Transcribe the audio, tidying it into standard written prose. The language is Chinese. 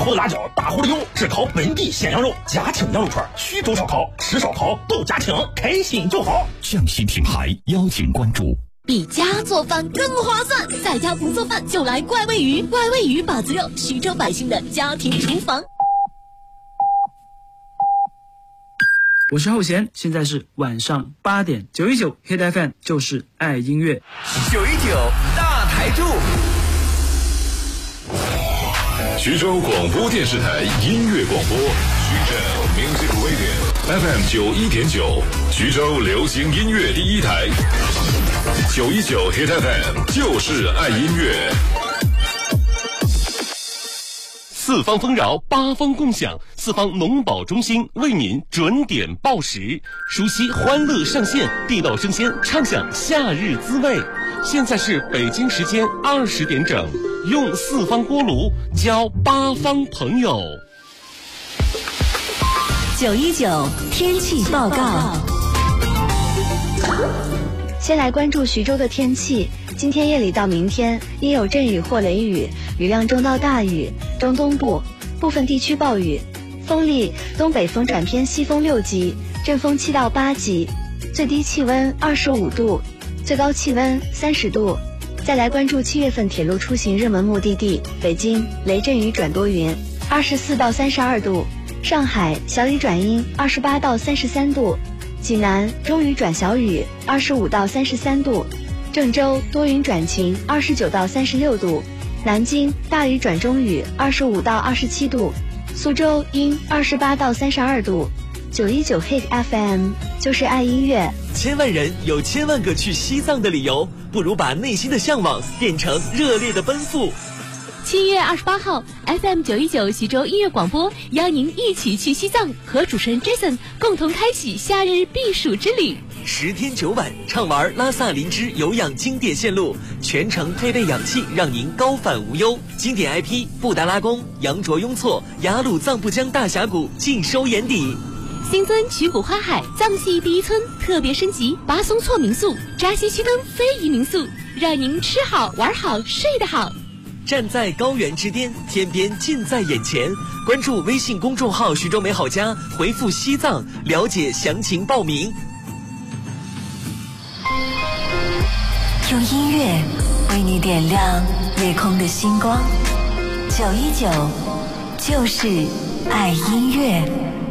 湖的辣椒，大湖的油，只靠本地鲜羊肉，家庭羊肉串，徐州烧烤，吃烧烤都家庭，开心就好。 匠心品牌邀请关注。 比家做饭更划算，在家不做饭就来怪味鱼，怪味鱼把子肉，徐州百姓的家庭厨房。 我是后弦，现在是晚上8点，919 Hit FM 就是爱音乐 ，919大台柱。 徐州广播电视台音乐广播，徐州 Music Radio FM 91.9，徐州流行音乐第一台，919 Hit FM 就是爱音乐。 四方丰饶，八方共享，四方农保中心为您准点报时，熟悉欢乐上线，地道生鲜，畅享夏日滋味。现在是北京时间20点整，用四方锅炉交八方朋友。 919天气报告。 先来关注徐州的天气，今天夜里到明天阴有阵雨或雷雨，雨量中到大雨，中东部部分地区暴雨，风力东北风转偏西风6级，阵风7到8级，最低气温25度，最高气温30度。再来关注7月份铁路出行热门目的地，北京雷阵雨转多云，24到32度，上海小雨转阴，28到33度，济南中雨转小雨，25到33度，郑州多云转晴，29到36度，南京大雨转中雨，25到27度，苏州阴28到32度。919 Hit FM 就是爱音乐。 千万人有千万个去西藏的理由，不如把内心的向往变成热烈的奔赴。 7月28号 FM 919徐州音乐广播邀您一起去西藏，和主持人 Jason 共同开启夏日避暑之旅。 10天9晚畅玩拉萨林芝有氧经典线路，全程配备氧气，让您高反无忧。经典 IP 布达拉宫、羊卓雍措、雅鲁藏布江大峡谷尽收眼底。 新增曲谷花海藏系第一村特别升级巴松措民宿、扎西须登非遗民宿，让您吃好玩好睡得好。 站在高原之巅，天边近在眼前。关注微信公众号徐州美好家，回复西藏了解详情报名。 用音乐为你点亮夜空的星光，919就是爱音乐。